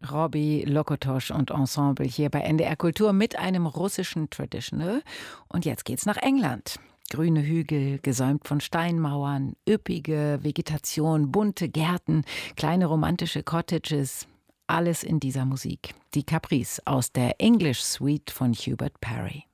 Robbie Lokotosch und Ensemble hier bei NDR Kultur mit einem russischen Traditional. Und jetzt geht's nach England. Grüne Hügel, gesäumt von Steinmauern, üppige Vegetation, bunte Gärten, kleine romantische Cottages. Alles in dieser Musik. Die Caprice aus der English Suite von Hubert Parry.